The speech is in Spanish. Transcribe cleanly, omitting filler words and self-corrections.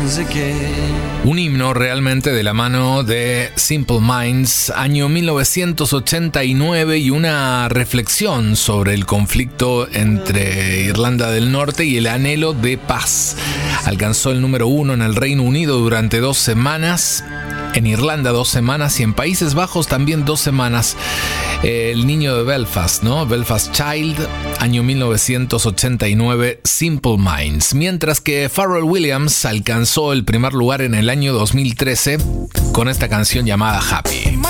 Un himno realmente de la mano de Simple Minds, año 1989, y una reflexión sobre el conflicto entre Irlanda del Norte y el anhelo de paz. Alcanzó el número 1 en el Reino Unido durante 2 semanas, en Irlanda 2 semanas y en Países Bajos también 2 semanas. El niño de Belfast, ¿no? Belfast Child, año 1989, Simple Minds. Mientras que Pharrell Williams alcanzó el primer lugar en el año 2013 con esta canción llamada Happy.